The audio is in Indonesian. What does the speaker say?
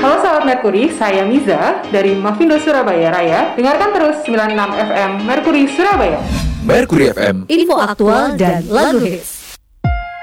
Halo sahabat Merkuri, saya Miza dari Mavindo Surabaya Raya. Dengarkan terus 96 FM Merkuri Surabaya. Merkuri FM, info aktual dan lagu hits.